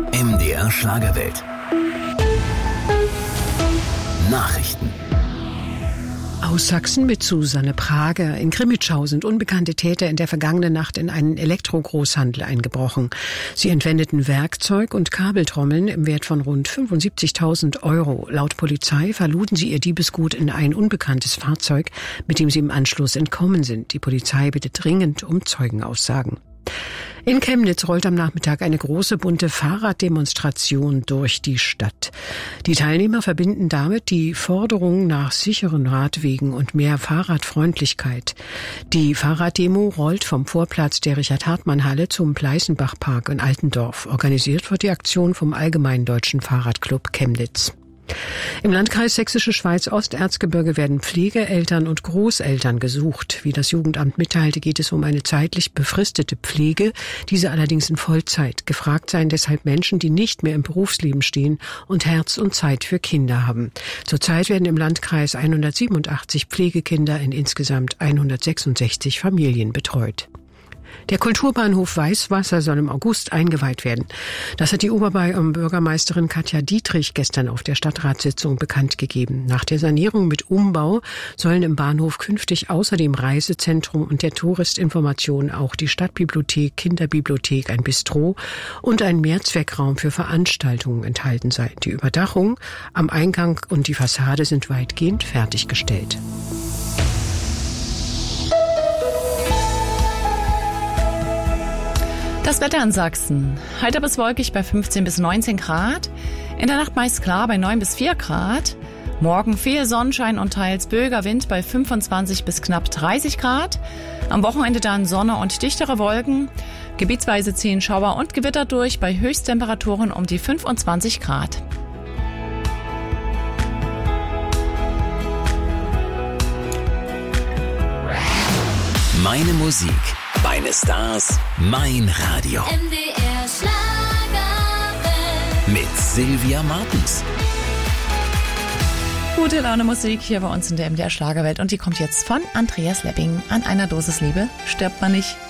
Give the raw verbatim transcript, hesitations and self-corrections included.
M D R Schlagerwelt. Nachrichten. Aus Sachsen mit Susanne Prager. In Grimmitschau sind unbekannte Täter in der vergangenen Nacht in einen Elektrogroßhandel eingebrochen. Sie entwendeten Werkzeug und Kabeltrommeln im Wert von rund fünfundsiebzigtausend Euro. Laut Polizei verluden sie ihr Diebesgut in ein unbekanntes Fahrzeug, mit dem sie im Anschluss entkommen sind. Die Polizei bittet dringend um Zeugenaussagen. In Chemnitz rollt am Nachmittag eine große bunte Fahrraddemonstration durch die Stadt. Die Teilnehmer verbinden damit die Forderung nach sicheren Radwegen und mehr Fahrradfreundlichkeit. Die Fahrraddemo rollt vom Vorplatz der Richard-Hartmann-Halle zum Pleißenbach-Park in Altendorf. Organisiert wird die Aktion vom Allgemeinen Deutschen Fahrradclub Chemnitz. Im Landkreis Sächsische Schweiz-Osterzgebirge werden Pflegeeltern und Großeltern gesucht. Wie das Jugendamt mitteilte, geht es um eine zeitlich befristete Pflege, diese allerdings in Vollzeit. Gefragt seien deshalb Menschen, die nicht mehr im Berufsleben stehen und Herz und Zeit für Kinder haben. Zurzeit werden im Landkreis hundertsiebenundachtzig Pflegekinder in insgesamt hundertsechsundsechzig Familien betreut. Der Kulturbahnhof Weißwasser soll im August eingeweiht werden. Das hat die Oberbürgermeisterin Katja Dietrich gestern auf der Stadtratssitzung bekannt gegeben. Nach der Sanierung mit Umbau sollen im Bahnhof künftig außer dem Reisezentrum und der Touristinformation auch die Stadtbibliothek, Kinderbibliothek, ein Bistro und ein Mehrzweckraum für Veranstaltungen enthalten sein. Die Überdachung am Eingang und die Fassade sind weitgehend fertiggestellt. Das Wetter in Sachsen. Heiter bis wolkig bei fünfzehn bis neunzehn Grad. In der Nacht meist klar bei neun bis vier Grad. Morgen viel Sonnenschein und teils böiger Wind bei fünfundzwanzig bis knapp dreißig Grad. Am Wochenende dann Sonne und dichtere Wolken. Gebietsweise ziehen Schauer und Gewitter durch bei Höchsttemperaturen um die fünfundzwanzig Grad. Meine Musik, meine Stars, mein Radio. M D R Schlagerwelt. Mit Sylvia Martens. Gute Laune Musik hier bei uns in der M D R Schlagerwelt. Und die kommt jetzt von Andreas Lepping. An einer Dosis Liebe stirbt man nicht.